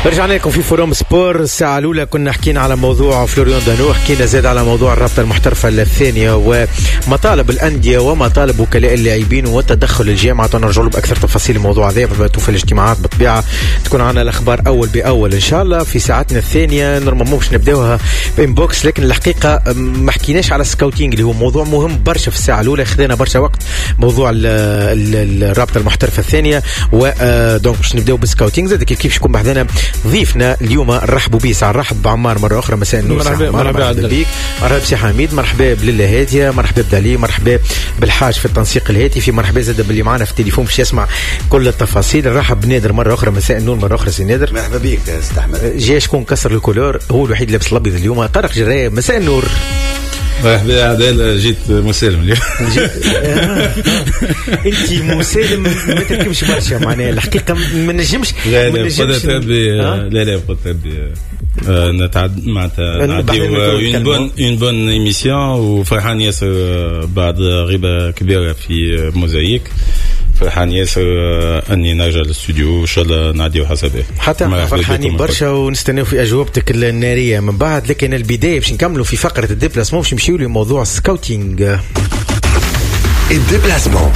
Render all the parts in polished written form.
رجعنا لكم في فوروم سبور. الساعة الأولى كنا حكينا على موضوع فلوريان دانو، حكينا زاد على موضوع الرابطة المحترفة الثانية ومطالب الأندية ومطالب وكلاء اللاعبين وتدخل الجامعة. نرجع له بأكثر تفاصيل الموضوع هذا في الاجتماعات بالطبيعة. تكون عنا الأخبار أول بأول إن شاء الله في ساعتنا الثانية. نورمالمون باش نبداوها بإنبوكس، لكن الحقيقة ما حكيناش على السكاوتينج اللي هو موضوع مهم برشا في الساعة الأولى، خذينا برشا وقت موضوع الرابطة المحترفة الثانية ودونك باش نبداو بالسكاوتينج. زاد كيف شكون بحذنا ضيفنا اليوم نرحبوا بيه. نرحب بعمار مرة أخرى. مساء النور. مرحبا بك. مرحبا بسي حميد. مرحبا بليلة هادية. مرحبا بدالي. مرحبا بالحاج في التنسيق الهاتفي. مرحبا زاد باللي معنا في التليفون باش يسمع كل التفاصيل. نرحب بنادر مرة أخرى. مساء النور مرة أخرى سي نادر. مرحبا بك سي أحمد. جاي شكون كسر الكولور، هو الوحيد لابس الأبيض اليوم، طارق جراية. مساء النور. مرحبا عدال. جيت مسالم اليوم. انت مسالم ما تركبش برشا معناها الحقيقه ما نجمش. لا قلت ابي نتعد معناتها نعطيو اون بون ايميسيون، وفرحان ياسر بعد غيبه كبيره في موزايك. فرحان ياسر اني نرجع للاستوديو ان شاء الله نعديو حسابه. حتى فرحانين برشا ونستناو في اجوبتك الناريه من بعد. لكن البدايه باش نكملوا في فقره الديبلاسمون، باش نمشيو لموضوع السكاوتينج. الديبلاسمون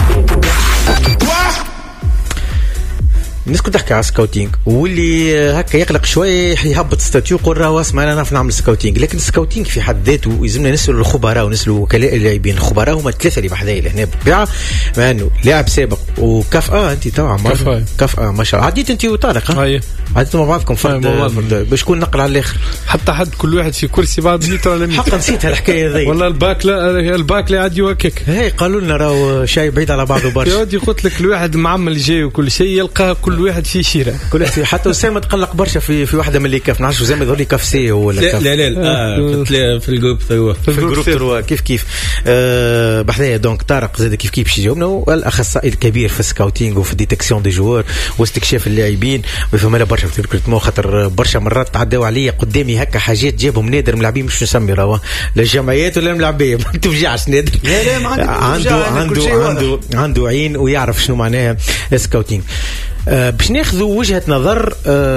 الناس كنت تحكي على سكاوتينج، واللي هكا يقلق شويه يهبط ستاتيو يقول راه اسمع انا نعرف نعمل سكاوتينج. لكن السكاوتينج في حد ذاته يلزمنا نسالوا الخبراء ونسالوا وكلاء اللاعبين. الخبراء هما الثلاثه اللي بحذايا لهنا بالطبيعه، مع انه لاعب سابق وكفأه. انت توا كفأه ما شاء الله. عديت انت وطارق عديتوا مع بعضكم فرد باش نكون نقل على الاخر. حتى حد كل واحد في كرسي بعد متر على متر. حقا نسيت الحكايه ذي والله. الباك لا عادي هكاك. هي قالوا لنا راهو شاي بعيد على بعضه برشا. يا ودي قلت لك الواحد معمل جاي وكل شيء يلقى كل واحد في شيره. كل واحد حتى اسامه تقلق برشا في واحده من اللي كاف. نعرفش اسامه يظهر لي كاف سي ولا كاف. لا في الجروب تروا. في الجروب تروا كيف بحذايا. دونك طارق زاد كيف باش يجاوبنا، والاخصائي الكبير في السكاوتينغ وفي الديتكسيون دي جوار واستكشاف اللاعبين. وفما لا برشا في الريكروتمون، خاطر برشا مرات تعداو عليا قدامي هكا حاجات جابهم نادر ملاعبين مش نسمي راهو للجمعيات ولا الملاعبيه. ما تفجعش نادر. لا عنده عين ويعرف شنو معناها السكاوتينغ. باش ناخذوا وجهة نظر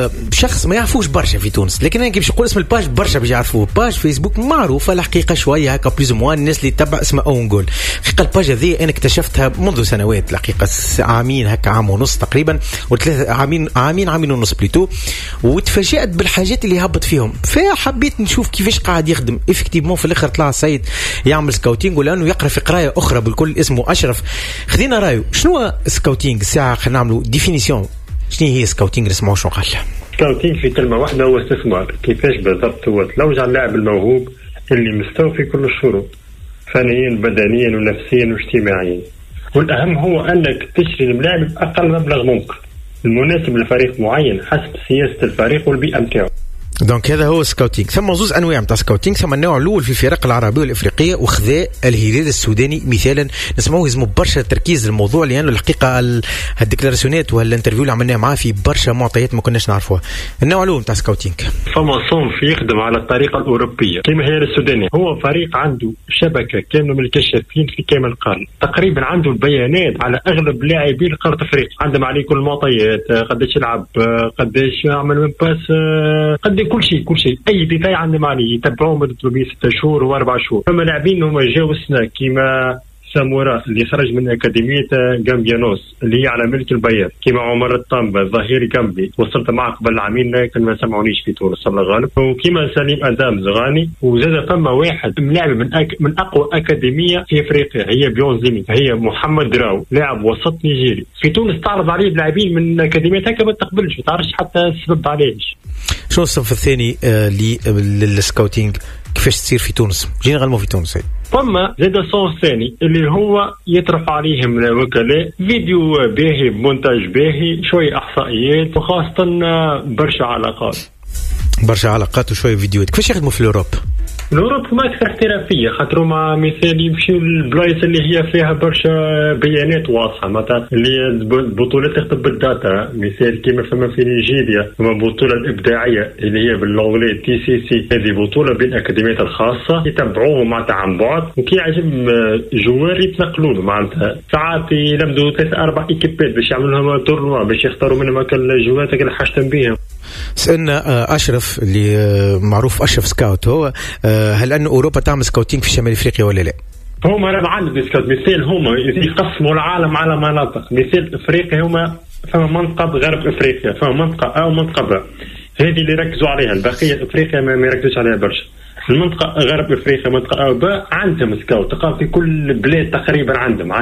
شخص ما يعرفوش برشا في تونس، لكن انا باش نقول اسم الباج برشا باش يعرفوه. باج فيسبوك معروفة الحقيقة شوية هكا بليز موان الناس اللي تتبع اسمها اون جول. الحقيقة الباج هذه انا اكتشفتها منذ سنوات الحقيقة، عامين هكا، عام ونص تقريبا، وثلاثة عامين ونص بليتو. وتفاجأت بالحاجات اللي هبط فيهم، فحبيت نشوف كيفاش قاعد يخدم افكتيفمون. في الاخر طلع سيد يعمل سكاوتينغ، ولانه يقرا في قرايه اخرى بالكل اسمه اشرف. خذينا رايو شنو سكاوتينغ الساعه. خلينا نعملوا ديفينيسيون. شنو هي سكاوتينغ؟ نسمعوا شنو قال. سكاوتينغ في كلمة واحدة هو استثمار. كيفاش بالضبط؟ هو تلوج على اللاعب الموهوب اللي مستوفي كل الشروط فنيا بدنيا ونفسيا واجتماعيا، والأهم هو أنك تشتري الملاعب بأقل مبلغ ممكن المناسب لفريق معين حسب سياسة الفريق والبيئة متاعه. دونك هذا هو سكاوتينغ. ثم زوز انواع نتاع سكاوتينغ. ثم النوع الاول في الفرق العربيه والافريقيه، وخذا الهلال السوداني مثالا. نسمعوه يزمو برشا تركيز الموضوع، لانه الحقيقه هالديكلاراسيونات وهالانترفيو اللي عملناه معاه في برشا معطيات ما كناش نعرفوها. النوع الاول نتاع سكاوتينغ فما صنف يخدم على الطريقه الاوروبيه كما هي السوداني. هو فريق عنده شبكه كامله من الكشافين في كامل القاره، تقريبا عنده البيانات على اغلب لاعبين قاره افريقيا، عندهم عليه كل المعطيات، قداش يلعب، قداش يعمل من باس، قد كل شيء اي ديتاي عندهم عليه، يتبعوه مده 6 شهور و4 شهور. فما لاعبين هما جاوا السنه كيما سامورا اللي خرج من اكاديميه جامبيانوس اللي هي على ملك البيان، كيما عمر الطنبه ظهير جنبي وصلت معه قبل عامين لكن ما سمعونيش في تونس الله غالب، وكيما سليم ادم زغاني. وزاد فما واحد ملاعب من اقوى اكاديميه في افريقيا هي بيونزيمي، هي محمد دراو لاعب وسط نيجيري. في تونس تعرض عليه لاعبين من اكاديميات هكا ما تقبلش، ما تعرفش حتى السبب علاش. شنو الصف الثاني للسكاوتينغ كيفاش تصير في تونس؟ جينا غلمو في تونس. فما زاد الصوت الثاني اللي هو يطرح عليهم الوكلاء فيديو باهي بمونتاج باهي، شوية احصائيات، وخاصة برشا علاقات وشوية فيديوهات. كيفاش يخدموا في الأوروب؟ الأوروب ما أكثر احترافية، خاطروا مع مثال يمشيو للبلايص اللي هي فيها برشا بيانات واضحة، مثلا اللي البطولات تخدم بالداتا، مثال كيما فما في نيجيريا فما البطولة الإبداعية اللي هي باللونغلي TCC، هذه بطولة بين الأكاديميات الخاصة يتبعوه معناتها عن بعد، وكي يعجب جوار يتنقلوا له معناتها ساعات يلمدوا 3-4 إيكيبات باش يعملوا لهم تورنوا باش يختاروا منهم الجوات اللي حاجتهم بهم. سألنا أشرف اللي معروف أشرف سكاوت، هو هل أن أوروبا تعمل سكاوتينج في شمال أفريقيا ولا لا؟ هما راه عندهم سكاوت، مثال هما يقسموا العالم على مناطق. مثال أفريقيا هما فما منطقة غرب أفريقيا، فما منطقة أو منطقة ب، هذه اللي ركزوا عليها. البقية أفريقيا ما يركزوش عليها برشا. المنطقة غرب أفريقيا منطقة أو ب عندهم سكاوت، تلقاو في كل بلاد تقريبا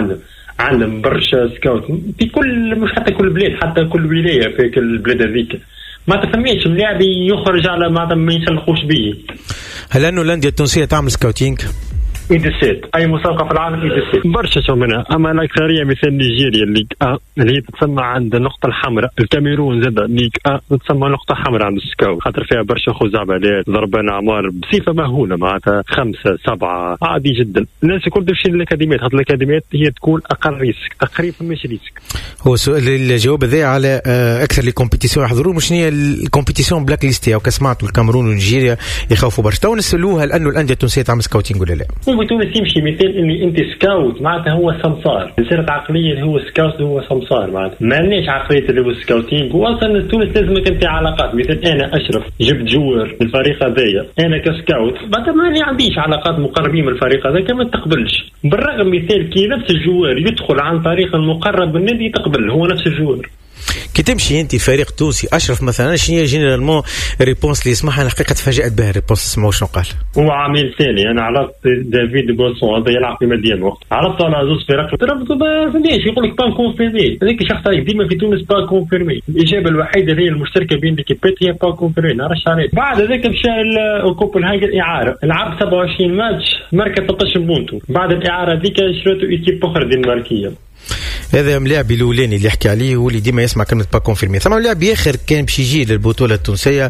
عندهم برشا سكاوت في كل، مش حتى كل بلاد، حتى كل ولاية في البلاد هذيك. ما تفهميش اللاعب يخرج على ما يسلقوش به. هل أنه الأندية التونسية تعمل سكاوتينج؟ إيدسيت أي مسابقة في العالم إيدسيت برشا شو منها. أما الأكثرية مثل نيجيريا الليج اللي هي تتسمى عند النقطة الحمراء، الكاميرون زاد ليج تتسمى نقطة حمراء عند السكاوت، خاطر فيها برشا خزعبلات ضربان أعمار بصفة مهولة، معناتها 5 7 عادي جدا. الناس الكل تمشي للأكاديميات، خاطر الأكاديميات هي تكون أقل ريسك تقريبا، مش ريسك. هو سؤال الجواب ذا على أكثر لي كومبيتيسيون يحضروا، مش هي الكومبيتيسيون بلاك ليستي أو كسمعتوا الكاميرون ونيجيريا يخافوا برشا. تو نسألوها هل أنه الأندية التونسية تعمل سكاوتينج ولا لا؟ تونس يمشي مثال اني انت سكاوت معناتها هو سمسار، صارت عقليه اللي هو سكاوت هو سمسار، معناتها ما لناش عقليه اللي هو سكاوتينج. واصلا تونس لازمك انت علاقات. مثال انا اشرف جبت جوار من الفريق هذايا، انا كسكاوت بعد ما عنديش علاقات مقربين من الفريق هذا ما تقبلش، بالرغم مثال كي نفس الجوار يدخل عن طريق المقرب بالنادي تقبل هو نفس الجوار. كي تمشي انت فريق تونسي اشرف مثلا، شنو هي جينيرالمون ريبونس اللي يسمعها؟ انا حقيقه تفاجات بها الريبونس، اسمعوا شنو قال. هو عامل ثاني، انا عرفت دافيد بوسون هذا يلعب في مديان وقت، عرفت على زوج فرق تربطوا ليش يقول لك با كونفيرمي، هذيك الشخص ديما في تونس با كونفيرمي. الاجابه الوحيده اللي هي المشتركه بين الكيبات هي با كونفيرمي، نعرفش عليه. بعد هذاك مشى كوبنهاجن اعاره، لعب 27 ماتش ماركه 13 بونتو، بعد الاعاره هذيك شريتوا ايكيب اخرى دنماركيه. هذا ملاعب الاولاني اللي يحكي عليه هو اللي ديما يسمع كلمه با كونفيرمي. ثم لاعب اخر كان باش يجي للبطوله التونسيه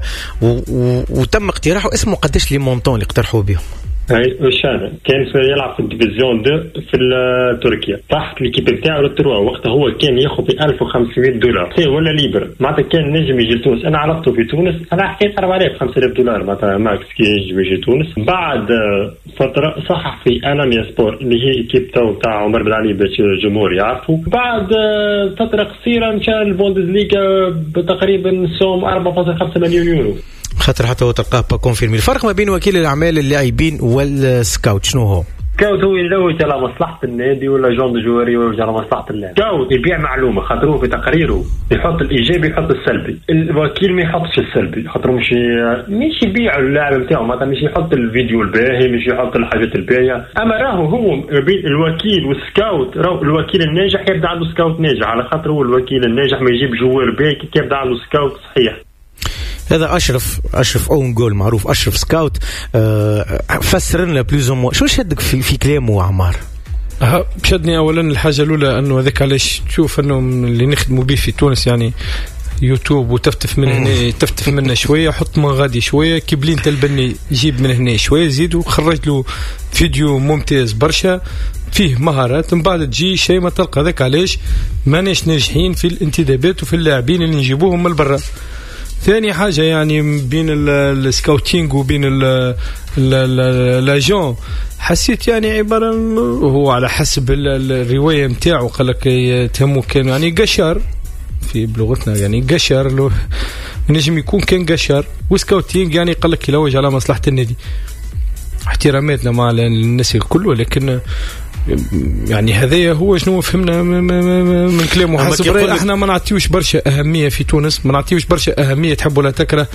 وتم اقتراحه، اسمه قداش لي مونطون اللي اقترحوا بهم؟ اي وشان كان يلعب في الديفيزيون 2 في تركيا تحت الكيب نتاعو التروا، وقتها هو كان ياخذ $1500 ولا ليبر، معناتها كان نجم يجي لتونس. انا عرفته في تونس، انا حكيت 4000 $5000 معناتها ماكس كي يجي تونس. بعد فتره صحح في ألانيا سبور اللي هي كيب تاع عمر بن علي باش الجمهور يعرفوا. بعد فتره قصيره مشى البوندسليغا بتقريبا سوم 4.5 مليون يورو، خاطر حتى هو تلقاه با كونفيرمي. الفرق ما بين وكيل الاعمال اللاعبين والسكاوت شنو هو؟ سكاوت هو يلوج على مصلحه النادي ولا جون جواري يلوج على مصلحه اللاعب. سكاوت يبيع معلومه، خاطر في تقريره يحط الايجابي يحط السلبي، الوكيل ما يحطش السلبي، خاطر مش يبيع اللاعب نتاعو، معناتها مش يحط الفيديو الباهي، مش يحط الحاجات الباهيه. اما راهو هو بين الوكيل والسكاوت، راهو الوكيل الناجح يبدا عنده سكاوت ناجح، على خاطر هو الوكيل الناجح ما يجيب جوار باهي كي يبدا عنده سكاوت صحيح. هذا أشرف أون جول معروف أشرف سكاوت. فسر لنا بلوزوم شو شدك في كلامه عمار؟ شدني أولا الحاجة الأولى أنه هذاك علاش تشوف أنه اللي نخدموا به في تونس يعني يوتيوب وتفتف من هنا تفتف منه شوية، حط من غادي شوية كبلين تلبني جيب من هنا شوية زيد وخرج له فيديو ممتاز برشا فيه مهارات. من بعد تجي شيء ما تلقى. ذاك علاش ماناش ناجحين في الانتدابات وفي اللاعبين اللي نجيبوهم من برا. ثاني حاجة يعني بين السكاوتينج وبين لاجون حسيت يعني عبارة هو على حسب الرواية متاعه قال لك تهمه كان يعني قشر في بلغتنا، يعني قشر له نجم يكون كان قشر، وسكاوتينج يعني قال لك يلوج على مصلحة النادي. احتراماتنا مع الناس الكل، ولكن يعني هذايا هو شنو فهمنا من كلامه. حسب رأي احنا ما نعطيوش برشا أهمية في تونس، ما نعطيوش برشا أهمية تحب ولا تكره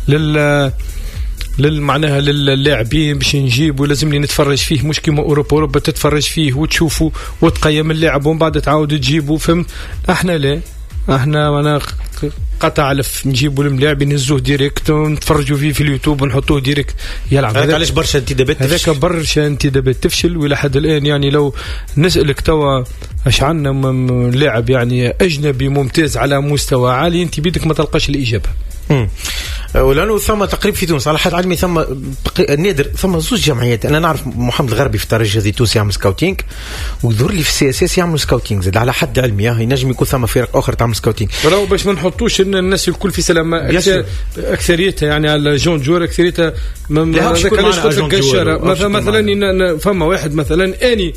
معناها للاعبين باش نجيب ولازم لي نتفرج فيه، مش كيما أوروبا تتفرج فيه وتشوفه وتقيم اللاعب ومن بعد تعاود تجيبه. فهمت؟ احنا لا، احنا انا قطع علف نجيبوا اللاعب نهزوه ديريكت ونتفرجوا فيه في اليوتيوب ونحطوه ديريكت يلعب. هذاك علاش برشا انتدابات هذاك برشا انتدابات تفشل. والى حد الان يعني لو نسألك توا اش عندنا لاعب يعني اجنبي ممتاز على مستوى عالي انت بيدك ما تلقاش الاجابه. ولانه ثم تقريبا في تونس على حد علمي ثم نادر ثم زوج جمعيات. انا نعرف محمد الغربي في الترجي التونسي يعمل سكاوتينج، وذور لي في السي اس اس يعملوا سكاوتينج زاد على حد علمي. ينجم يكون ثم فرق اخرى تعمل سكاوتينج، ولو باش ما نحطوش الناس الكل في سلامه اكثريتها يعني على جون جور اكثريتها. هذاك علاش قلت لك مثلا فما واحد مثلا اني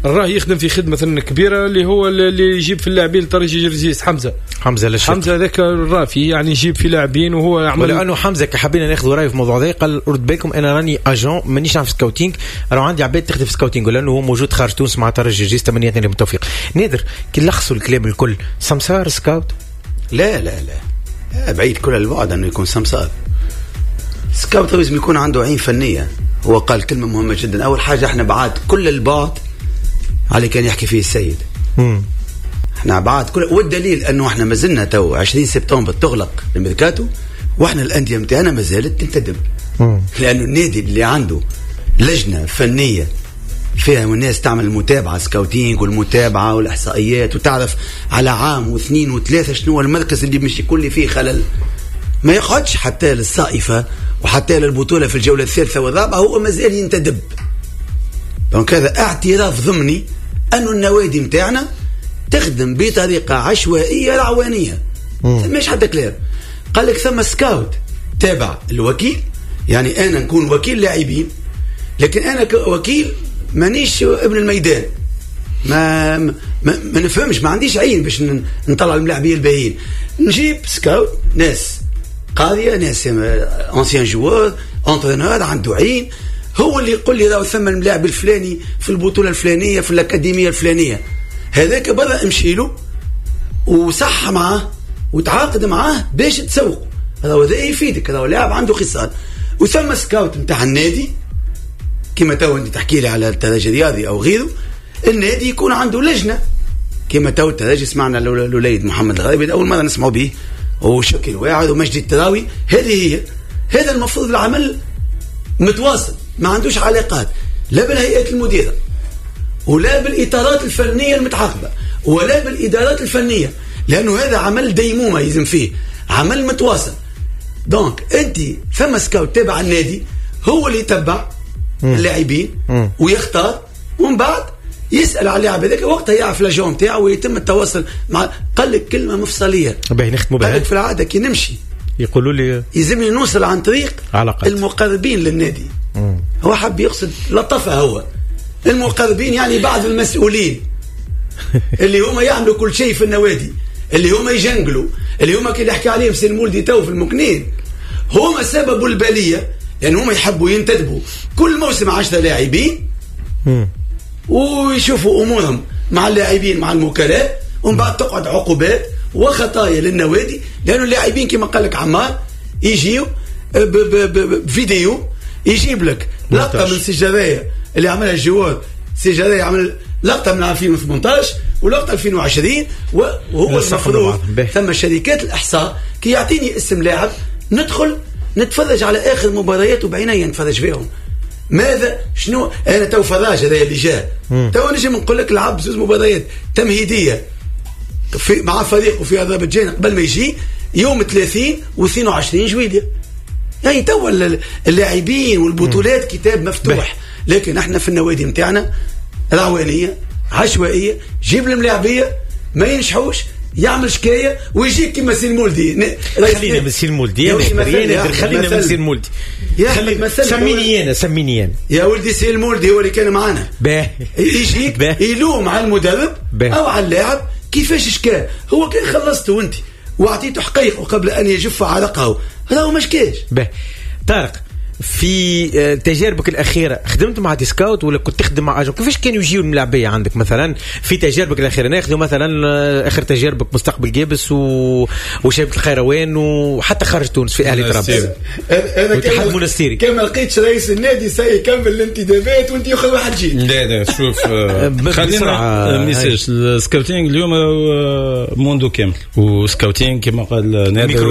راه يخدم في خدمه كبيره اللي هو اللي يجيب في اللاعبين طريق جرزيس حمزه هذاك الرافي يعني يجيب في لاعبين وهو يعمل. لانه حمزه حابين ناخذ رايه في الموضوع هذا قال رد بالكم انا راني اجون مانيش نعرف سكاوتينغ راه عندي عباد تخدم في سكاوتينغ لانه هو موجود خارج تونس مع طريق جرزيس. تمنياتنا لهم التوفيق. نادر كي لخصوا الكلام الكل سمسار سكاوت؟ لا بعيد كل البعد انه يكون سمسار. سكاوت لازم يكون عنده عين فنيه. هو قال كلمه مهمه جدا. اول حاجه احنا بعاد كل البعد على كان يحكي فيه السيد. احنا بعد كل والدليل انه احنا ما زلنا تو 20 سبتمبر تغلق الميركاتو واحنا الانديه نتاعنا ما زالت تنتدب. لانه النادي اللي عنده لجنه فنيه فيها الناس تعمل المتابعه سكاوتينج والمتابعه والاحصائيات وتعرف على عام واثنين وثلاثه شنو هو المركز اللي مش يكون فيه خلل، ما يقعدش حتى للصائفه وحتى للبطوله في الجوله الثالثه والرابعه هو ما زال ينتدب. دونك هذا اعتراف ضمني انه النوادي نتاعنا تخدم بطريقه عشوائيه رعوانيه. مش حتى كلام. قال لك ثم سكاوت تابع الوكيل، يعني انا نكون وكيل لاعبين لكن انا كوكيل مانيش ابن الميدان، ما نفهمش، ما عنديش عين باش نطلع الملاعبين الباهيين. نجيب سكاوت ناس قاضيه، ناس انسيان جوار انترينور عنده عين، هو اللي يقول لي راه ثم الملاعب الفلاني في البطوله الفلانيه في الاكاديميه الفلانيه. هذاك برا امشي له وصح معاه وتعاقد معاه باش تسوق. هذا يفيدك، هذا لاعب عنده خصال. وثم سكاوت نتاع النادي كما تو انت تحكي لي على الترجي الرياضي او غيره، النادي يكون عنده لجنه كما تو الترجي سمعنا الوليد محمد الغريبي اول مره نسمعوا به وشكل واعد ومجدي التراوي. هذه هذا المفروض العمل متواصل، ما عندوش علاقات لا بالهيئات المديره ولا بالاطارات الفنيه المتعاقبه ولا بالادارات الفنيه، لانه هذا عمل ديمومه يلزم فيه عمل متواصل. دونك انت ثم سكاوت تابع النادي هو اللي يتبع اللاعبين ويختار ومن بعد يسال على اللاعب هذاك وقتها يعرف لاجون نتاعو ويتم التواصل مع. قال لك كلمه مفصليه باهي نختموا بها. قال لك في العاده كي نمشي يقولوا لي يلزمني نوصل عن طريق علاقات المقربين للنادي. هو حب يقصد لطفه، هو المقربين يعني بعض المسؤولين اللي هم يعملوا كل شيء في النوادي، اللي هم يجنقلوا، اللي هم كي يحكي عليهم سي المولدي تو في المكنين، هم سببوا البليه لأن هم يحبوا ينتدبوا كل موسم 10 لاعبين ويشوفوا أمورهم مع اللاعبين مع الموكلاء، ومن بعد تقعد عقوبات وخطايا للنوادي، لأنه اللاعبين كما قال لك عمار يجيوا بفيديو يجيب لك لقطة من سجارية اللي عملها الجواد، سجارية عمل لقطة من 2018 ولقطة 2020 وهو المفروض ثم شركات الإحصاء كي يعطيني اسم لاعب ندخل نتفرج على آخر مباريات وبعيني نتفرج فيهم. ماذا شنو أنا تو فراج هذا اللي جاء تو نجم نقول لك لعب 2 مباريات تمهيدية في مع فريق وفي أذربيجان قبل ما يجي يوم 30 و22 جويلية، يعني تو اللاعبين والبطولات كتاب مفتوح. لكن احنا في النوادي نتاعنا رعوانية عشوائية، جيب الملاعبية ما ينجحوش يعمل شكايه ويجيك كما سي المولدي. خلينا من سي المولدي خلينا من سي المولدي سميني انا يا ولدي. سي المولدي هو اللي كان معنا يجيك يلوم على المدرب او على اللاعب كيفاش شكا، هو كان خلصته انت واعطيته حقيقه قبل ان يجف عرقه، هذا هو ما شكاش. طارق في تجاربك الأخيرة خدمت مع ديسكاوت ولا كنت تخدم مع أجر؟ كيفاش كانوا يجيوا الملاعبية عندك مثلا في تجاربك الأخيرة؟ ناخذوا مثلا آخر تجاربك مستقبل جابس وشبكة الخيروان وحتى خارج تونس في أهلي طرابلس واتحاد منستيري. كما لقيتش رئيس النادي سيكمل الانتدابات وانت ياخذ واحد جيل. لا شوف خلينا ميساج السكاوتينغ اليوم موندو كامل، وسكاوتينغ كما قال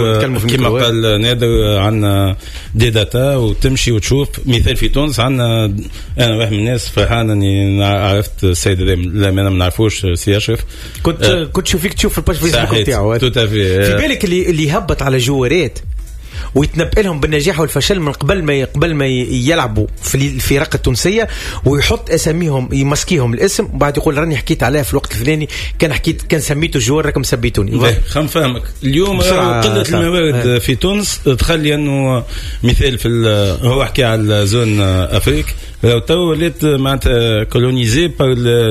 نادر عندنا دي داتا تمشي وتشوف. مثال في تونس عندنا انا واحد من الناس فرحان اني عرفت السيد لا ما نعرفوش سي اشرف، كنت شوفيك تشوف الباج فيسبوك نتاعو في بالك اللي يهبط على جوارات ويتنبأ لهم بالنجاح والفشل من قبل ما يلعبوا في الفرق التونسيه، ويحط اساميهم يمسكيهم الاسم، وبعد يقول راني حكيت عليها في الوقت الفلاني، كان سميته الجوار راكم سبيتوني. خم فهمك اليوم قله الموارد في تونس تخلي انه مثال في هو حكى على زون افريك تو ولات معناتها كولونيزي بار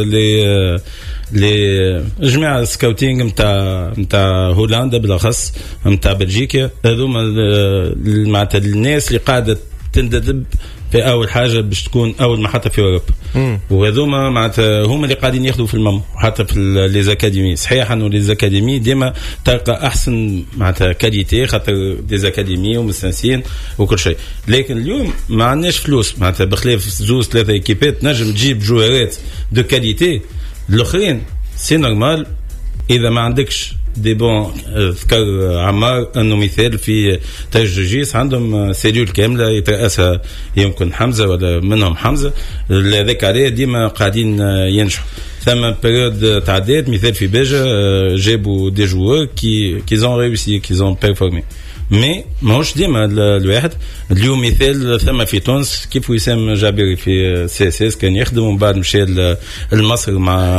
لي جماعه السكاوتينغ نتاع هولندا بالاخص نتاع بلجيكا، هذوما معناتها الناس اللي قاعده تندب في اول حاجه باش تكون اول محطه في اوروبا، وهذوما معناتها هما اللي قاعدين ياخذوا في المام حتى في لي زاكاديمي. صحيح انه لي زاكاديمي ديما تلقى احسن معناتها كاليتي خاطر دي زاكاديمي ومستانسين وكل شيء، لكن اليوم ما عندناش فلوس معناتها بخلاف زوز ثلاثه ايكيبات نجم تجيب جوارات دو كاليتي. الاخرين سي نورمال اذا ما عندكش دي بون. ذكر عمار انه مثال في تجرجيس عندهم سيلول كامله يترأسها يمكن حمزه ولا منهم حمزه، هذاك عليه ديما قاعدين ينجحوا. ثم بيريود تعدات مثال في باجة جابوا دي جوار كي زون ريوسي كي زون بيرفورمي، مي ماهوش ديما الواحد. اليوم مثال ثم في تونس كيف وسام جابري في سي اس اس كان يخدم ومن بعد مشى لمصر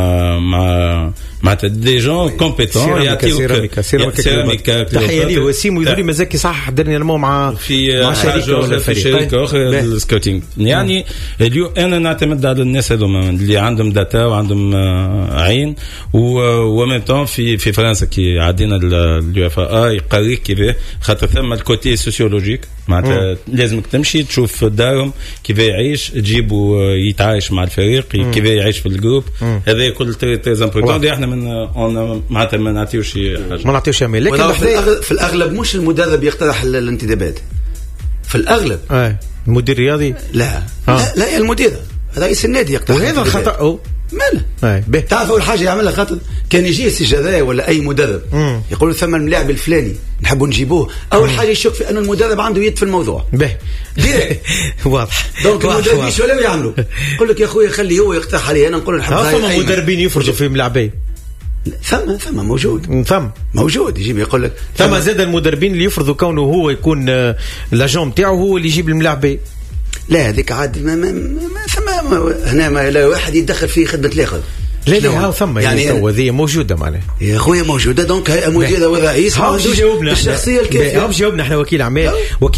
مع دي جون كومبيتون يعطيوك سيراميكا. تحيه ليه وسيم ويقول لي مازال صح حضرني المو مع شركه ولا في شركه اخرى السكوتينغ. يعني اليوم انا نعتمد على الناس هذوما اللي عندهم داتا وعندهم عين، ومن طون في فرنسا كي عدينا اليو اف اي يقريك كيف خاطر ثم الكوتي سوسيولوجيك معناتها لازمك تمشي تشوف دارهم كيف يعيش، تجيبه يتعايش مع الفريق كيف يعيش في الجروب. هذا كل تري امبورطون. احنا معناتها ما نعطيوش حاجه، ما نعطيوش شيء. لكن في الاغلب مش المدرب يقترح الانتدابات في الاغلب. المدير الرياضي لا المدير رئيس النادي يقترح، وهذا خطأ ماله. تعرف اول حاجه يعملها خاطر كان يجي السجادة ولا اي مدرب يقول ثم اللاعب الفلاني نحبوا نجيبوه، اول حاجه يشك في انه المدرب عنده يد في الموضوع. واضح. دونك المدرب ايش ولا يعملوا؟ يقول لك يا اخويا خلي هو يقترح عليه، انا نقول نحب ثم مدربين يفرضوا في ملاعبين. ثم موجود يجيب يقول لك ثم زاد المدربين اللي يفرضوا كونه هو يكون لاجون نتاعو هو اللي يجيب الملاعبين. لا هذيك عاد هنا ما لا واحد يتدخل في خدمه الاخر. لا ثم يعني هذه موجوده معناها يا خويا موجوده. دونك هيئه مديره ورئيس جاوبنا الشخصيه الكافيه. جاوبنا احنا وكيل اعمال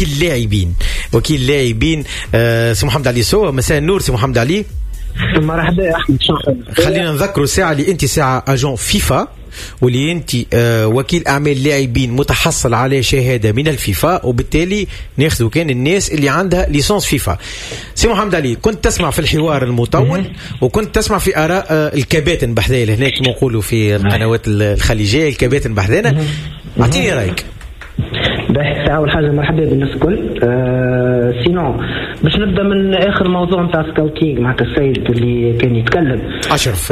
وكيل لاعبين سي محمد علي سو. مساء النور سي محمد علي. مرحبا احمد. خلينا نذكروا ساعه اللي انت ساعه اجون فيفا، واللي انت وكيل اعمال لاعبين متحصل على شهاده من الفيفا، وبالتالي ناخذوا كان الناس اللي عندها ليسانس فيفا. سي محمد علي كنت تسمع في الحوار المطول وكنت تسمع في اراء الكباتن بحذانا هناك كما نقولوا في القنوات الخليجيه الكباتن بحذانا، اعطيني رايك. باهي اول حاجه مرحبا بالناس الكل. سينو باش نبدا من اخر موضوع نتاع سكاوتينغ مع السيد اللي كان يتكلم اشرف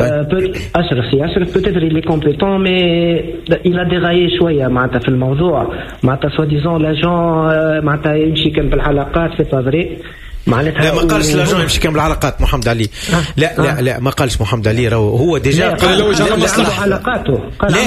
بوتيتر اللي كومبيتون مي الى ديغايي شويه معناتها في الموضوع معناتها سوا ديزون لاجون معناتها يمشي كان بالحلقات في تفريق معناتها. لا ما قالش لاجون يمشي كامل العلاقات محمد علي. لا ما قالش محمد علي هو ديجا قال لوج على مصلحته علاقاته.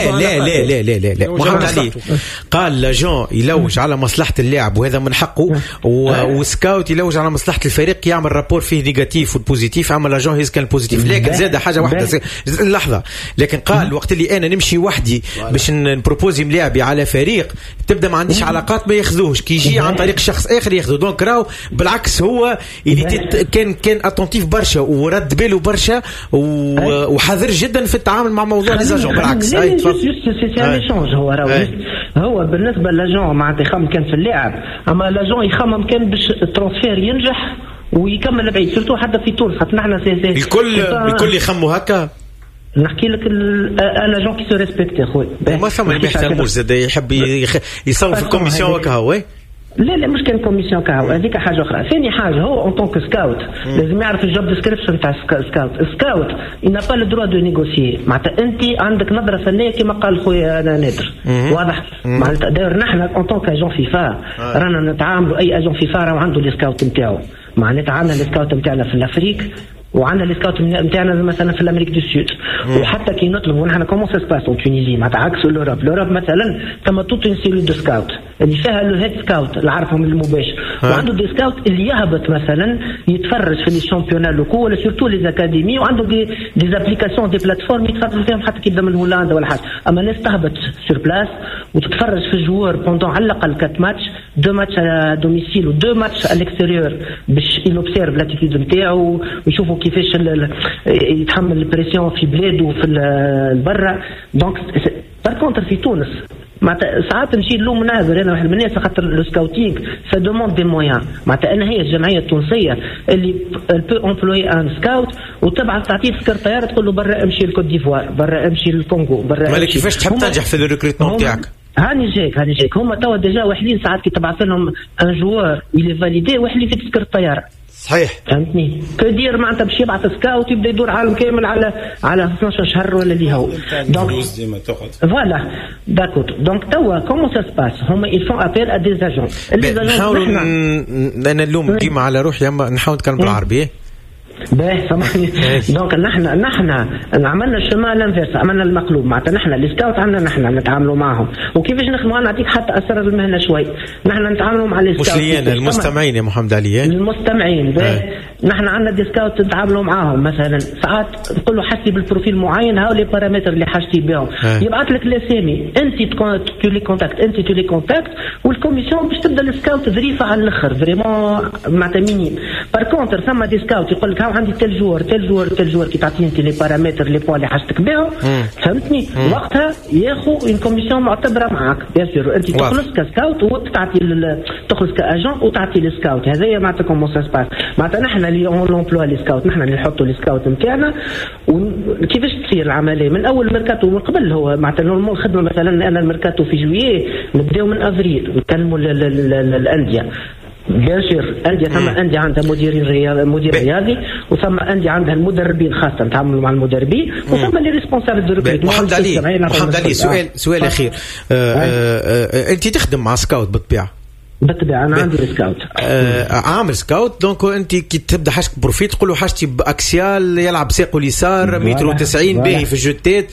لا محمد علي قال لاجون يلوج على مصلحه اللاعب وهذا من حقه، وسكاوت يلوج على مصلحه الفريق يعمل رابور فيه نيجاتيف والبوزيتيف، عمل لاجون هيز كان بوزيتيف. لكن زاد حاجه واحده لحظه، لكن قال وقت اللي انا نمشي وحدي باش نبروبوزي ملاعبي على فريق تبدا ما عنديش علاقات ما ياخذوهش كي يجي عن طريق شخص اخر ياخذه. دونك راهو بالعكس هو كان اتونتيف برشا ورد باله برشا وحذر جدا في التعامل مع موضوع ليزاجون. بالعكس هو بالنسبه للاجون معناتها يخمم كان في اللاعب، اما لاجون يخمم كان باش الترانسفير ينجح ويكمل بعيد سورتو حتى في تونس خاطر نحن الكل يخموا هكا. نحكي لك لاجون كي سو ريسبكتي خويا ما ثم اللي ما يحترموش زاد يحب يصوت في الكوميسيون هكا هو. لا مش كان كوميسيون كاو هذيك حاجه اخرى. ثاني حاجه هو اون طونك سكاوت لازم يعرف الجوب ديسكريبشن تاع سكاوت ينا با لو دروا دو نيغوسيي. معناتها انت عندك نظره فنيه كما قال خويا انا نادر واضح. معناتها داير نحن اون طونك اجون فيفا رانا نتعاملوا اي اجون فيفا راه عنده لي سكاوت نتاعو. معناتها عندنا لي سكاوت نتاعنا في الافريك وعندنا لي سكاوت نتاعنا مثلا في الامريك دو سود. وحتى كي نطلبوا نحن كومون سا سباس اون تونيزي معناتها عكس لوروب مثلا كما توت اون سيلول دو سكاوت اللي فيها لو هيد سكاوت اللي عارفهم المباشر، وعنده دي سكاوت اللي يهبط مثلا يتفرج في لي شامبيونات لوكو ولا سورتو لي اكاديمي، وعنده دي ابليكاسيون دي بلاتفورم يتفرج فيهم حتى كي يبدا من هولندا ولا حاجه. اما الناس تهبط سور بلاس وتتفرج في الجوار بوندون على الاقل 4 ماتش، 2 ماتش على دوميسيل و 2 ماتش على الاكستيريور باش يلوبسيرف لاتيتود نتاعو ويشوفوا كيفاش يتحمل البريسيون في بلاده في البرة. دونك بار كونتر في تونس ساعات نمشي نلوم مناظر انا واحد من الناس خاطر لو سكاوتينغ سا دوموند دي مويان. معناتها انا هي الجمعيه التونسيه اللي بو امبلوي ان سكاوت وتبعث تعطيه تذكر طياره تقول له برا امشي لكوت ديفوار، برا امشي للكونغو، برا مالك كيفاش تحب تنجح في الريكروتمون تاعك؟ هاني جايك هما توا ديجا واحدين ساعات كي تبعث لهم ان جوار يلي فاليدي واحد اللي في تذكر الطياره. صحيح فهمتني كدير معناتها باش يبعث سكاوت يبدا يدور عالم كامل على 12 شهر ولا اللي هو دونك فوالا داكوت. دونك توا كومون سا سباس هما يفون ابيل ا دي اجون نحاولوا انا اللوم ديما على روحي اما نحاول نتكلم بالعربي باهي سامحني. دونك نحن عملنا شما لانفيرس، عملنا المقلوب. معناتها نحن السكاوت عندنا نحن نتعاملوا معهم وكيفاش نخدموا. نعطيك حتى اسرار المهنه شوي. نحن نتعاملوا مع السكاوت مش لينا المستمعين يا محمد علي المستمعين. نحن عندنا دي سكاوت نتعاملوا معاهم مثلا ساعات نقول له حسي بالبروفيل معين هاو لي بارامتر اللي حاجتي بهم، يبعث لك الاسامي انت تولي كونتاكت والكوميسيون باش تبدا السكاوت ظريفه على الاخر فريمون معناتها مينيم. بار كونتر ثم دي سكاوت يقول لك عندي تل جوار كي تعطيني انت لي بارامتر لي بوان اللي حاجتك بهم فهمتني. وقتها ياخذ اون كوميسيون معتبره معاك بيان سور. انت تخلص كسكاوت وتعطي تخلص كاجون وتعطي السكاوت. هذايا معناتها كومون سا سباس. معناتها نحن اللي اون لومبلوا لي سكاوت، نحن اللي نحطوا لي سكاوت نتاعنا. وكيفاش تصير العمليه من اول ميركاتو من قبل. هو معناتها نورمال الخدمه مثلا انا الميركاتو في جويي نبداو من افريل نكلموا الانديه بيان سور. أندية ثم أندية عندها مدير رياضي وثم أندية عندها المدربين خاصة نتعاملوا مع المدربين وثم اللي ريسبونسابل دو ريكروتمون. محمد علي سؤال أخير. أنت تخدم مع سكاوت بالطبيعة انا عندي سكاوت عامل سكاوت. دونك انت كي تبدا حاجتك بروفيت تقول له حاجتي باكسيال يلعب ساقه اليسار متر و90 باهي في الجوتات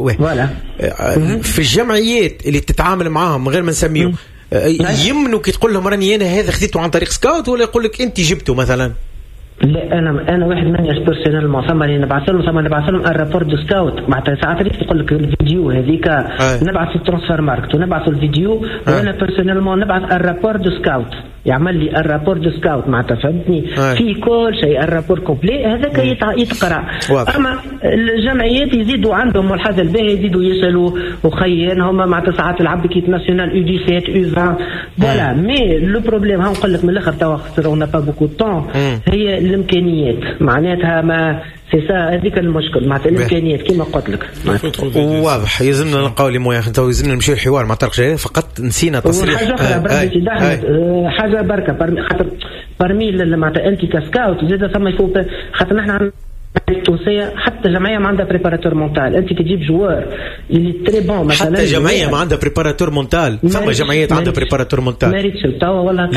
في الجمعيات اللي تتعامل معاهم من غير ما نسميهم يمنوا كي تقول لهم راني انا هذا خذيته عن طريق سكاوت ولا يقول لك انت جبته مثلا؟ لا انا واحد مني بيرسونيلمون ثم نبعث لهم الرابور دو سكاوت. معناتها ساعات اللي تقول لك الفيديو هذيك نبعث في الترانسفير ماركت ونبعث الفيديو وانا بيرسونيلمون نبعث الرابور دو سكاوت يعمل لي الرابور دو سكاوت. معناتها فهمتني في كل شيء الرابور كومبلي هذاك يتقرا. اما الجمعيات يزيدوا عندهم الحاجه الباهيه يزيدوا يسالوا وخيين هما معناتها ساعات العب كيت ناسيونال U17 U20 فوالا. مي لو بروبليم ها نقول لك من الاخر توا خسرونا با بوكو طون هي الامكانيات. معناتها ما سي سا هذيك المشكل معناتها الامكانيات كما قلت لك. واضح يلزمنا نلقاو لي مويا تو يلزمنا نمشيو الحوار مع طارق جلال فقط نسينا تصريح حاجه بركه خاطر برمي معناتها انت كسكاوت زاد ثم يفوت خاطر نحن التونسيه حتى جمعيه ما عندها بريباراتور مونتال. انت تجيب جوار اللي تري بون مثلا حتى جمعيه ما عندها بريباراتور مونتال. ثم جمعيات عندها بريباراتور مونتال ما ريتش توا ولا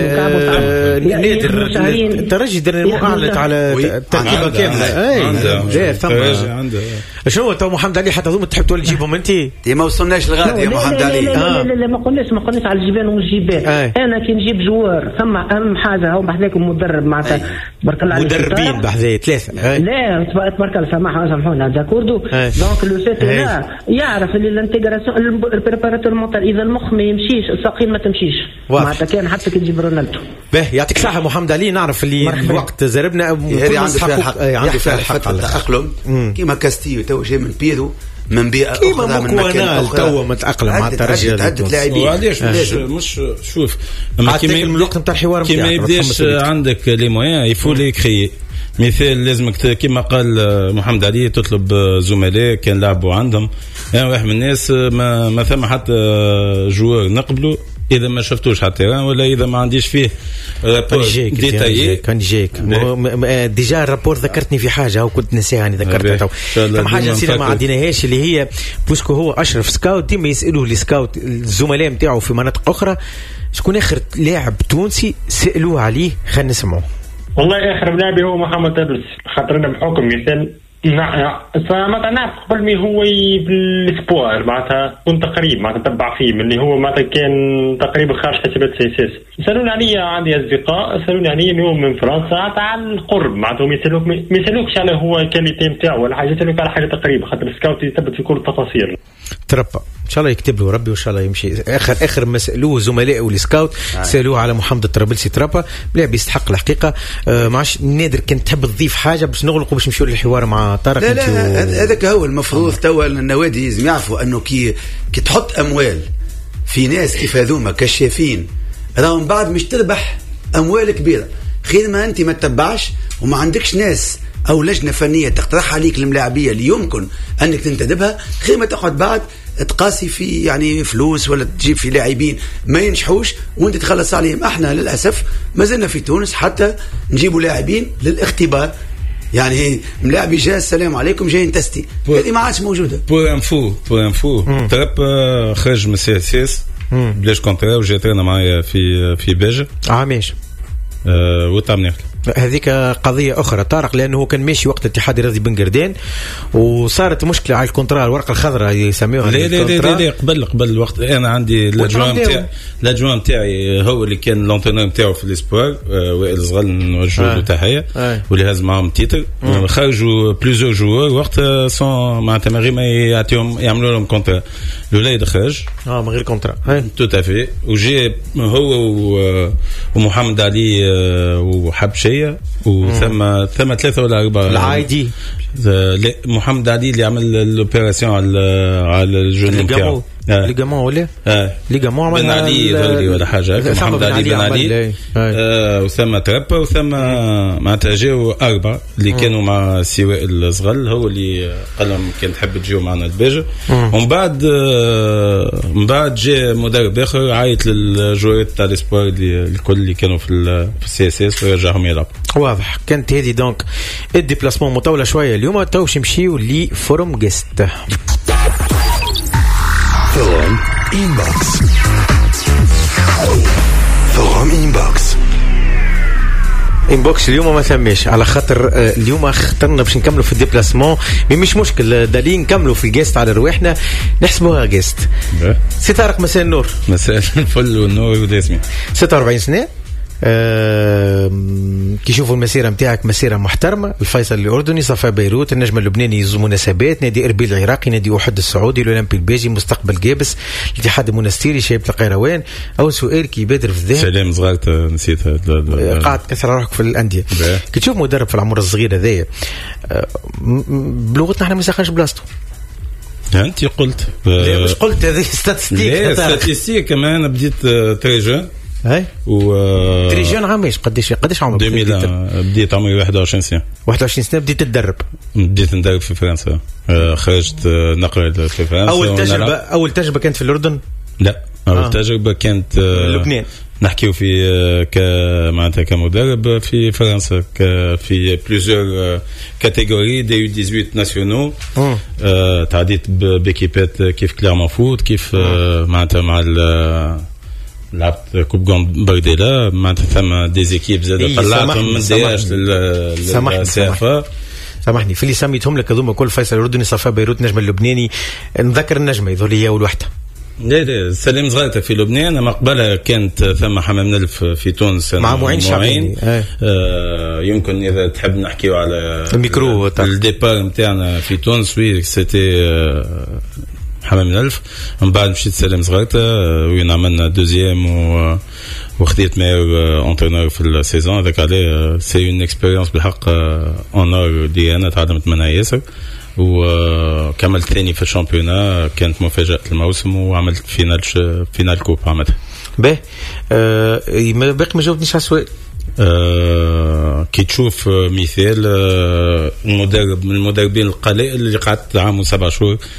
نادر الترجي درنا اعلنت على التركيبه كامله ثم شنو تو محمد علي حتى هذوما تحب تولي تجيبهم انت ما وصلناش لغادي يا محمد علي. لا ما قلناش على الجبال والجبال. انا كي نجيب جوار ثم اهم حاجه هو بحذاكم مدرب معناتها بارك الله عليك مدربين بحذايا 3 لا تبارك الله سامحونا داكوردو. دونك لو سيت لا يعرف اللي الانتجراسيون البريباراتور مونتال اذا المخ ما يمشيش الساقين ما تمشيش معناتها كان حتى كي تجيب رونالدو. باهي يعطيك الصحه محمد علي. نعرف اللي الوقت زربنا هذه عنده فيها الحق التأقلم كيما كاستيو تو جاي من بيدو من بيئه اخرى من مكان اخر تو متاقلم مع الترجي عدة لاعبين. وعلاش مش شوف كيما الوقت نتاع الحوار كيما يبداش عندك لي مويان يفولي كريي مثال لازمك كما قال محمد علي تطلب زملاء كان لعبوا عندهم. يعني واحد من الناس ما ثم حتى جوار نقبله اذا ما شفتوش حتى ولا اذا ما عنديش فيه رابور ديتايي كان جيك ديجا الرابور ذكرتني في حاجه وكنت نسيها ذكرتها تو كم حاجه نسينا ما عديناهاش اللي هي بوسكو هو اشرف سكاوت ديما يسالوه السكاوت الزملاء نتاعو في مناطق اخرى شكون اخر لاعب تونسي سالوه عليه. خلينا نسمعوا. والله اخر لاعب هو محمد أبرز خاطرنا بحكم مثال نعم فمعناتها نعرف قبل ما هو بالاسبوع معناتها كنت تقريب معناتها تبع فيه اللي هو معناتها كان تقريبا خارج حسابات سياسات. سالوني عليا عندي اصدقاء سالوني عليا اليوم من فرنسا على القرب معناتها ما يسالوكش على هو كاليتي نتاعو ولا حاجه، يسالوك على حاجه تقريبا خاطر السكاوت يثبت في كل التفاصيل. تربى ان شاء الله يكتب له ربي وان شاء الله يمشي. اخر ما سالوه زملائه والسكاوت سالوه على محمد الطرابلسي تربى لاعب يستحق الحقيقه. معش نادر كنت تحب تضيف حاجه باش نغلقوا باش نمشيو للحوار مع طارق؟ لا هذاك هو المفروض توا النوادي لازم يعرفوا انه كي تحط اموال في ناس كيف هذوما كشافين راهم بعد مش تربح اموال كبيره، خير ما انت ما تتبعش وما عندكش ناس او لجنه فنيه تقترح عليك الملاعبيه اللي يمكن انك تنتدبها، خير ما تقعد بعد تقاسي في يعني فلوس ولا تجيب في لاعبين ما ينجحوش وانت تخلص عليهم. احنا للاسف ما زلنا في تونس حتى نجيبوا لاعبين للاختبار، يعني ملاعبي جاء السلام عليكم جايين تستي، هذه ما عادش موجوده. بور انفو تراب خرج من السي اس اس بلاش كونترا وجات انا معايا في بيج ماشي وتعمل هذيك قضية أخرى طارق، لأنه هو كان ماشي وقت الاتحاد الرياضي بن قردان وصارت مشكلة على الكونترا الورقة الخضراء يسميوها. لا قبل الوقت أنا عندي الأجوان متاعي هو اللي كان لونتينور متاعه في الإسبوار وائل زغل نوجه له تحية واللي هز معهم تيتر. خرجوا بليزور جوار وقت صون معناتها من غير ما يعملوا لهم كونترا. الوليد خرج من غير كونترا تو تافي وجي هو ومحمد علي وحبشي وثم 3 ولا 4 العايدي. محمد علي اللي عمل الاوبيراسيون على الجنون نتاعو ليغامون ولا ليغامون بن علي ولا حاجه هكا. محمد علي بن علي وثم تربا وثم معناتها جاو 4 اللي كانوا مع سواء الصغل هو اللي قال لهم كان تحب تجيو معنا الباجه. ومن بعد جاء مدرب اخر عيط للجوارات تاع الاسبوار الكل اللي كانوا في السي اس اس ورجعهم يلعبوا. واضح كانت هذه دونك الديبلاسمون مطوله شويه اليوم. توش نمشيو لفورم جيست فورم إنبوكس. فورم إنبوكس اليوم ما ثماش على خاطر اليوم اخترنا باش نكملوا في الديبلاسمون مش مشكل دالين نكملوا في الجيست على رواحنا نحسبوها جيست. سي طارق مساء النور. مساء الفل والنور وداسمي. 46 سنة كي يشوفوا المسيرة متاعك مسيرة محترمة. الفيصل الأردني، صفا بيروت، النجم اللبناني يزو مناسبات، نادي إربيل العراقي، نادي أحد السعودي، الأولمبي الباجي، مستقبل جابس، الاتحاد المنستيري، شايب القيروان. أول سؤال كي يبادر في الذهن سلام صغرت نسيتها قاعد كسر روحك في الأندية كي تشوف مدرب في العمر الصغير هذايا بلغتنا احنا ما نسخنش بلاصتو. انت قلت مش قلت هذه ستاتستيك كمان بديت تريجون هاي تريجون عامش قديش عمرك؟ 2000 بديت عمري 21 سنة. 21 سنة بديت تدرب في فرنسا. خرجت نقل في فرنسا. أول تجربة كانت في الأردن؟ لا أول تجربة كانت لبنان. نحكيو في معناتها كمدرب في فرنسا في بليزيور كاتيجوري دي 18 ناسيونو. تعديت بكيبات كيف كليرمون فوت كيف معناتها مع لعبت كوب جون برديلا معناتها ثم ديزيكيب زاد طلعتهم من دياش للسافا. سامحني في اللي سميتهم لك هذوما كل فيصل الأردني، صفا بيروت، نجم اللبناني، نذكر النجمة يظهر لي أول وحدة. لا سليم صغيرة في لبنان. أما قبلها كانت ثم حمام نلف في تونس مع معين شعباني. يمكن إذا تحب نحكيو على الميكرو الديبار متاعنا في تونس وي سيتي حمام نلف. من بعد مشيت سليم صغيرة وين عملنا دوزيام وخديت مايور انترينور في السيزون. هذاك عليه سي اون اكسبيريونس بالحق اونور اللي انا تعلمت منها ياسر. وكملت ثاني في الشامبيونا كانت مفاجأة الموسم وعملت فينال كوب عملتها. باهي باقي ما جاوبتنيش على السؤال. كي تشوف مثال المدرب من المدربين القلائل اللي قعدت عام و7 شهور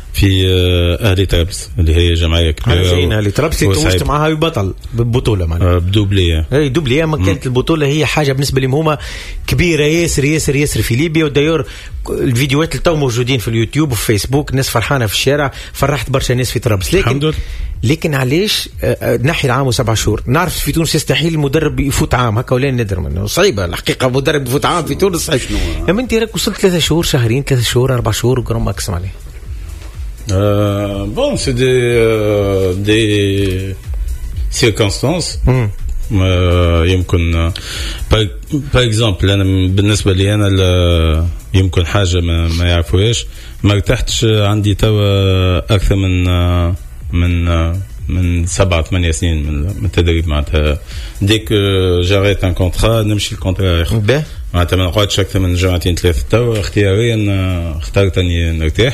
في اهلي طرابلس اللي هي جمعيه كبيره. اهلي طرابلس اللي توجت معها ببطل بالبطوله معناها بدوبليه. اي دوبليه. ما كانت البطوله هي حاجه بالنسبه لهم هما كبيره ياسر ياسر ياسر في ليبيا. ودايور الفيديوهات اللي تو موجودين في اليوتيوب وفي فيسبوك الناس فرحانه في الشارع. فرحت برشا ناس في طرابلس. لكن علاش نحي العام و7 شهور؟ نعرف في تونس يستحيل المدرب يفوت عام هكا ولا ندر منه صعيبه الحقيقه. مدرب يفوت عام في تونس صعيب. اما انت راك وصلت 3 شهور شهرين 3 شهور 4 شهور وكرم ماكسيم عليه. Bon, c'est des circonstances. يمكن par exemple أنا بالنسبة لي أنا يمكن حاجة ما يعرفوهاش. ما ارتحتش عندي توا أكثر من 7-8 سنين من التدريب معناتها. ديك جاريت ان كونترا نمشي الكونترا معناتها ما نقعدش أكثر من 2-3 توا اختياريا اخترت أني نرتاح.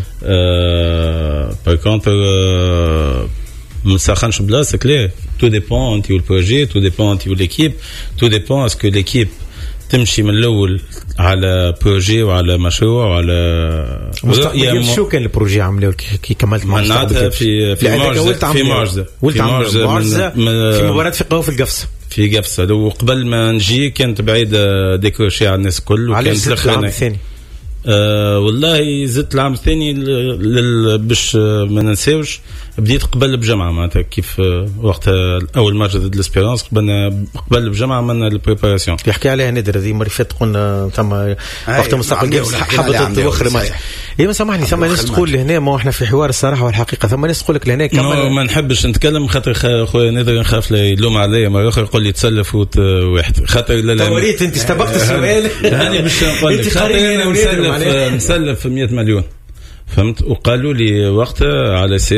باغ كونتر ما نسخنش بلاصتك ليه. تو ديبون انت والبروجي، تو ديبون انت والليكيب، تو ديبون اسكو ليكيب تمشي من الاول على بروجي وعلى مشروع وعلى شو كان البروجي عملوه كي كملت معناتها في معجزة في مباراة في قوة في القفصة في قفصة. لو قبل ما نجي كانت بعيدة ديكروشي على الناس الكل. علاش العام الثاني؟ والله زدت العام الثاني باش ما ننساوش. بديت قبل بجمعة معناتها كيف وقتها أول ماتش ضد الإسبيرانس قبل بجمعة عملنا البريباراسيون. يحكي عليها ندر هذه مرة فاتت قلنا ثم وقت مستقبل حبطت وخر ماتش. إيه ما سامحني ثم ناس تقول هنا ما إحنا في حوار الصراحة والحقيقة. ثم ناس تقول لك لهنا كمان ما نحبش نتكلم خاطر خويا ندر نخاف لا يلوم عليا مرة أخرى يقول لي تسلف واحد خاطر لا توريت أنت استبقت السؤال. أنا باش نقول لك خاطر مسلف 100 مليون فهمت. وقالوا لي وقتها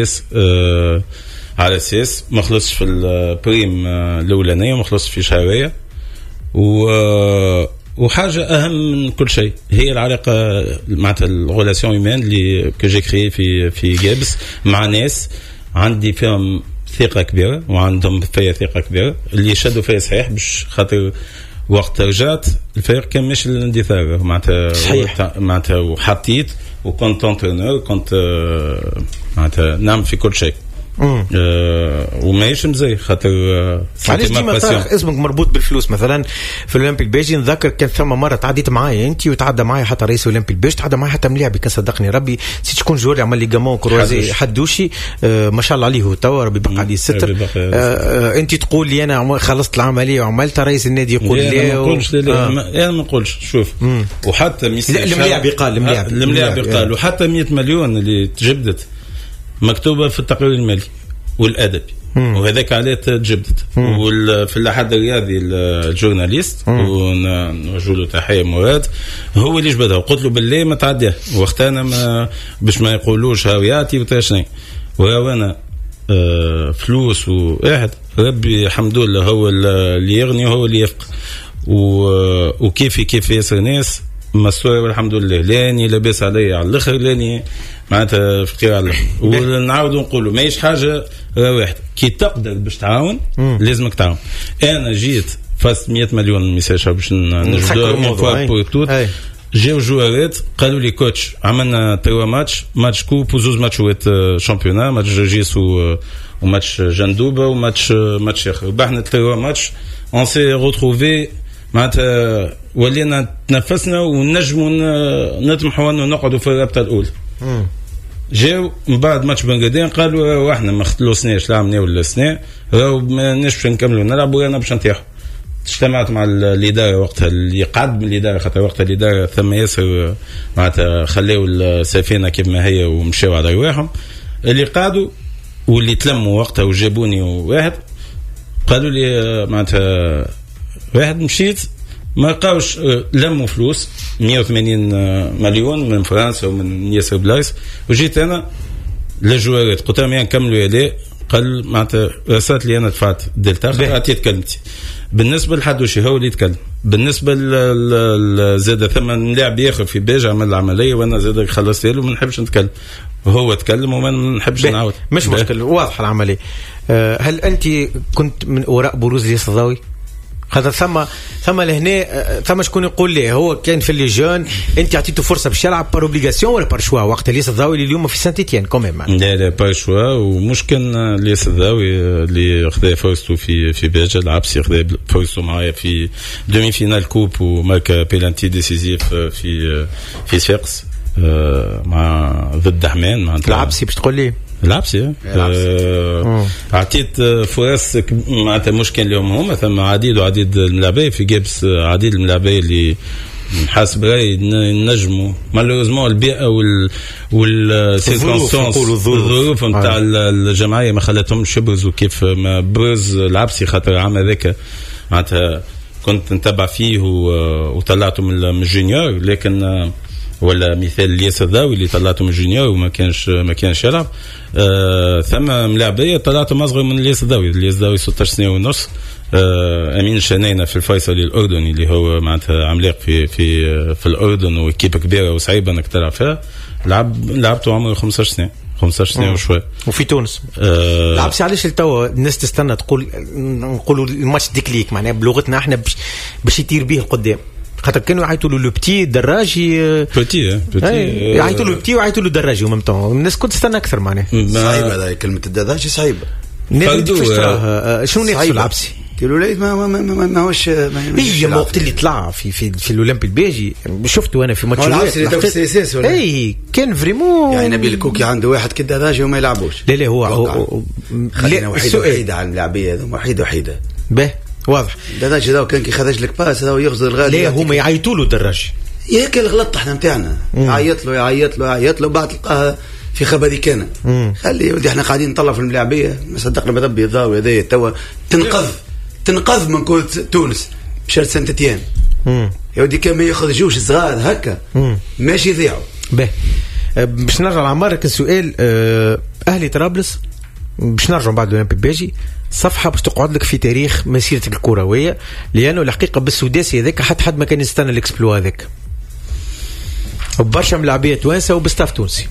على اساس ما خلصش في البريم الاولانيه وما خلصش في شهريه. وحاجه اهم من كل شيء هي العلاقه معناتها الريلاسيون هيومان اللي كو كريي في جابس مع ناس عندي فيهم ثقه كبيره وعندهم فيا ثقه كبيره اللي شدوا فيا صحيح باش خاطر وقت رجعت الفريق كان مش الاندثار معناتها وحطيت وكنت انترينور كنت معناتها نعم في كل شيء. وماهيش مزي خاطر علاش ديما اسمك مربوط بالفلوس؟ مثلا في الاولمبيك بيجي نذكر كان ثم مره تعديت معايا انت وتعدى معايا حتى رئيس الاولمبيك بيج تعدى معايا حتى ملاعبي كان صدقني ربي سي تكون جوري عمل لي جامون كروزي حدوشي ما شاء الله عليه هو توا ربي بقى عليه الستر. انت تقول لي انا خلصت العمليه وعملت رئيس النادي يقول لي انا ما نقولش شوف وحتى الملاعبي قال الملاعبي قال وحتى 100 مليون اللي تجبدت مكتوبة في التقرير المالي والأدبي وهذاك عليه تجبدت. وفي الأحد الرياضي الجورناليست ونوجه له تحية مراد هو اللي جبدها وقلت له بالله ما تعديها وقتنا ما باش ما يقولوش هاوياتي وتاشنين وأنا فلوس واحد ربي الحمد لله هو اللي يغني وهو اللي يفقر وكيف ياسر ناس مسؤول والحمد لله لاني لاباس علي على الاخر لاني معناتها فقير على الاخر. ونعاودوا نقولوا ماهيش حاجه واحد كي تقدر باش تعاون لازمك تعاون. انا جيت فاست 100 مليون ميساج باش نجدوا جاو جوارات قالوا لي كوتش عملنا 3 ماتش كوب وزوز ماتشات شامبيونا ماتش جيس وماتش جندوبه وماتش اخر ربحنا 3 ماتش اون سي روتروفي معناتها ولينا تنفسنا ونجموا نطمحوا انه نقعدوا في الرابطه الاولى. جاو من بعد ماتش بنغادين قالوا احنا ما خلصناش لا عملنا ولا سنه راهو ما نش نكملوا نلعبوا انا باش نتيحوا. اجتمعت مع الاداره وقتها اللي قعد من الاداره خاطر وقتها الاداره ثم ياسر معناتها خليوا السفينه كيف ما هي ومشاو على رواحهم اللي قعدوا واللي تلموا وقتها وجابوني واحد قالوا لي معناتها واحد مشيت ما لقاوش لموا فلوس 180 مليون من فرنسا ومن ياسر بلايص وجيت انا للجوارات قلت لهم نكملوا يا ليه قال معناتها رسالت لي انا دفعت دلتا خاطر عطيت كلمتي. بالنسبه لحدوشي هو اللي يتكلم بالنسبه زاد ثم لاعب ياخذ في بيج عمل العمليه وانا زاد خلصت له ما نحبش نتكلم وهو تكلم وما نحبش نعاود مش مشكله واضحه العمليه. هل انت كنت من وراء بروز الياس الضاوي خاطر ثم لهنا ثم شكون يقول لي هو كان في اللي جون انت عطيته فرصه باش يلعب بار اوبليغاسيون ولا بار شوا وقت اللي الضاوي اليوم في سانت إتيان كوميم. لا بار شوا ومش كان اللي الضاوي اللي خذا فرصته في بلجيكا لعب سي خذا فرصته معايا في دومي فينال كوب ومارك بيلانتي ديسيزيف في صفاقس مع ضد حمان مع لعبسي باش تقول لي لعبسي عطيت فرص معناتها مشكل اليوم هما ثم عديد الملاعبيه في جيبس عديد الملاعبيه اللي حاسب راي نجموا مالوريزمون البيئه والسيركونستانس الظروف نتاع الجمعيه ما خلتهمش يبرزوا كيف ما برز العبسي خاطر عام هذاك معناتها كنت نتبع فيه وطلعته من الجونيور لكن ولا مثال الياس الضاوي اللي طلعته من الجونيور وما كانش يلعب ثم ملاعبيه طلعته اصغر من الياس الضاوي 16 سنه ونص امين شنينه في الفيصلي الاردني اللي هو معناتها عملاق في الاردن وكيبه كبيره وصعيبه انك تلعب فيها لعبته عمره 15 سنه وشوي وفي تونس لعبسي علاش التو الناس تستنى نقولوا الماتش ديكليك معناها بلغتنا احنا باش يطير به القدام خاطر كانوا يعيطوا له لو بتي دراجي يعيطوا له بتي ويعيطوا له دراجي ومم طون الناس كنت تستنى اكثر معناها صعيبه هذه كلمه الدراجي صعيبه شنو نقصوا العبسي الوليد ما هوش هي الوقت اللي طلع في الاولمبي البيجي شفته انا في ماتش اي كان فريمون يعني نبيل الكوكي عنده واحد كده دراجي وما يلعبوش لا هو خلينا وحيده على اللاعبيه هذوما وحيده به واضح دراجي ذا كان كي خرج لك باس هذا يغزل الغالي لا هما يعيطوا له دراجي ياك الغلط احنا نتاعنا يعيط له بعد تلقاها في خبري كان خلي ودي احنا قاعدين نطلع في الملاعبيه ما صدقنا بربي الضاوي هذايا توا تنقذ من كرة تونس بشرط سانت إتيان يا ودي كان ما يخرجوش صغار هكا ماشي يضيعوا به باش نرجع لعمارك السؤال اهلي طرابلس باش نرجع بعد الاولمبي بيجي صفحه باش تقعد لك في تاريخ مسيرتك الكرويه لانه الحقيقه بالسداسي هذاك حد ما كان يستنى الاكسبلو هذاك وبرشا ملاعبيه توانسه وبستاف تونسي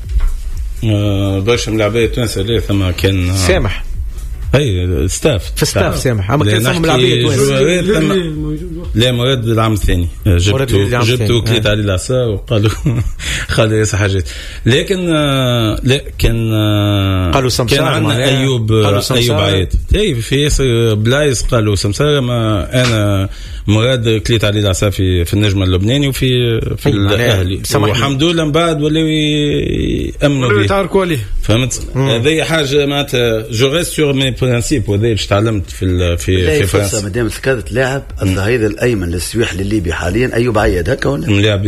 برشا ملاعبيه توانسه ليه ثم كان سامح اي ستاف سامح اما كان صم ملاعبيه توانسه لا مراد العام الثاني جبتو كليت عليه العصا وقالوا خلي يسا حاجات لكن لا كان قالوا سمسار كان عندنا ايوب عيط في ياسر بلايص قالوا سمسار ما انا مراد كليت عليه العصا في النجم اللبناني وفي الاهلي والحمد لله من بعد ولاو يامنوا به يتعاركوا عليه فهمت هذه حاجه معناتها جو ريست سور مي برينسيپ وهذا اللي تعلمت في فرنسا مادام ذكرت لاعب الظهير الايمن للسويح الليبي حاليا ايوب عياد هكا ولا ملاعب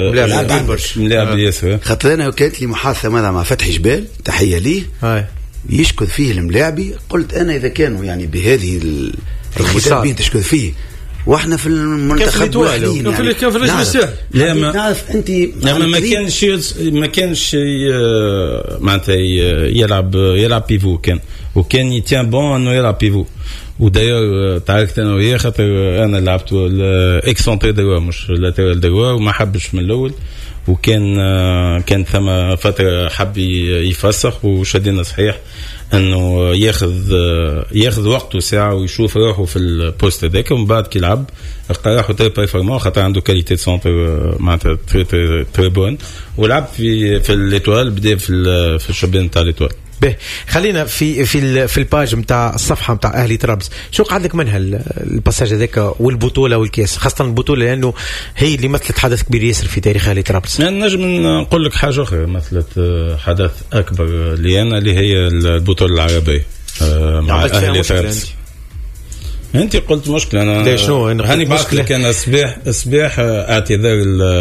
ياسر خاطر انا كانت لي محادثه مع فتحي جبال تحيه ليه يشكر فيه الملاعبي قلت انا اذا كانوا يعني بهذه الخطاب تشكر فيه واحنا في المنتخب واحدين كان في الرجل لا ما نعرف انت ما كانش معناتها يلعب بيفو وكان يتيان بون انه يلعب بيفو وداير تعرفت انا وياه خاطر انا لعبت اكسونتري دروا مش لاترال دروا وما حبش من الاول وكان ثم فتره حب يفسخ وشدينا صحيح انه ياخذ وقته ساعه ويشوف روحه في البوست هذاك ومن بعد كي يلعب لقى روحه تري بيرفورمون خاطر عنده كاليتي سونتر معناتها تري بون ولعب في الاتوال بدا في الشبان تاع الاتوال. به خلينا في الباج نتاع الصفحه نتاع اهلي طرابلس شو قعد لك منها الباساج هذاك والبطوله والكاس خاصه البطوله لانه هي اللي مثلت حدث كبير ياسر في تاريخ اهلي طرابلس. نجم نقول لك حاجه اخرى مثلت حدث اكبر اللي هي البطوله العربيه مع اهلي طرابلس. انت قلت مشكله انا شنو هاني بعثت لك انا صباح اعتذار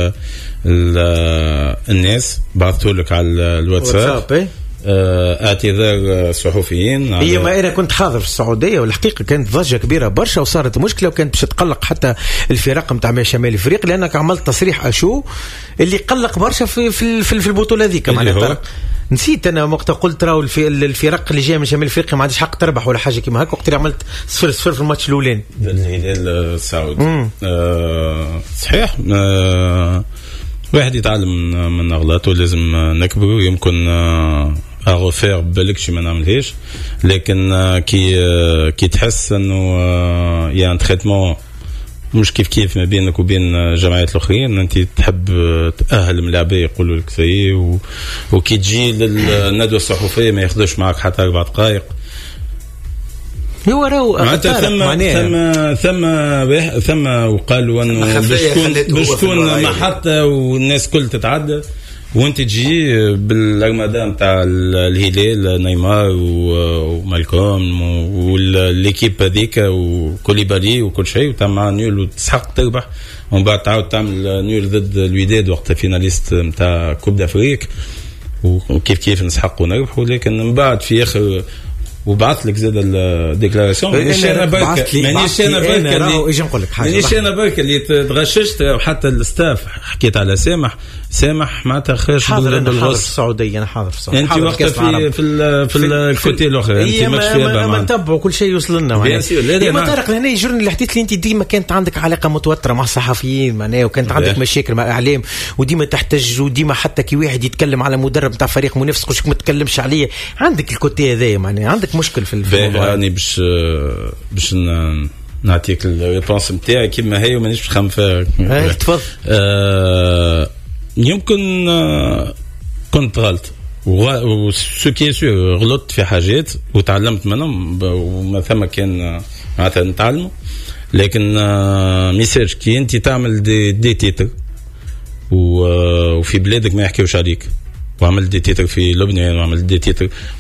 الناس بعثته لك على الواتساب اعتذار صحفيين هي ما انا كنت حاضر في السعوديه والحقيقه كانت ضجه كبيره برشا وصارت مشكله وكانت باش تقلق حتى الفرق نتاع شمال افريقيا لانك عملت تصريح اشو اللي قلق برشا في البطوله هذيك معناتها نسيت انا وقت قلت راهو الفرق اللي جايه من شمال افريقيا ما عندهاش حق تربح ولا حاجه كيما هكا وقت اللي عملت 0-0 في الماتش الاولاني الهلال السعودي صحيح واحد يتعلم من أغلاطه لازم نكبر يمكن اغوفير بالكش ما نعملهاش لكن كي تحس انه يا ان تريتمون مش كيف ما بينك وبين جمعيات الاخرين انت تحب تاهل ملاعبيه يقولوا لك سي وكي تجي للندوه الصحفيه ما ياخذوش معك حتى 4 دقائق هو راهو ثم وقالوا انه باش تكون محطه والناس كل تتعدى وانت تجي بالارماده نتاع الهلال نيمار ومالكوم والليكيب هذيك وكوليبالي وكل شيء وتعمل نيول وتسحق تربح ومن بعد تعاود تعمل نيول ضد الوداد وقت فيناليست نتاع كوب دافريك وكيف نسحق ونربح ولكن من بعد في اخر وبعث لك زاد الديكلاراسيون مانيش انا برك اللي تغششت وحتى الستاف حكيت على سامح معناتها خرج حاضر في السعوديه انا حاضر في السعوديه انت وقت في الكوتي الاخر انت مش فيها ما نتبعوا كل شيء يوصل لنا ما طارق هنا يجرني الحديث اللي انت ديما كانت عندك علاقه متوتره مع الصحفيين معناها وكانت عندك مشاكل مع الاعلام وديما تحتج وديما حتى كي واحد يتكلم على مدرب نتاع فريق منافس قلت ما تتكلمش عليه عندك الكوتي هذا معناها عندك مشكل في الموضوع يعني باش نعطيك الريبونس نتاعي كيما هي ومانيش باش نخمم فيها تفضل يمكن كنت غلط وسو كي سور غلطت في حاجات وتعلمت منهم وما ثم كان معناتها نتعلموا لكن ميساج كي انت تعمل دي تيتر وفي بلادك ما يحكيوش عليك وعمل دي تيتر في لبنان وعمل دي تيتر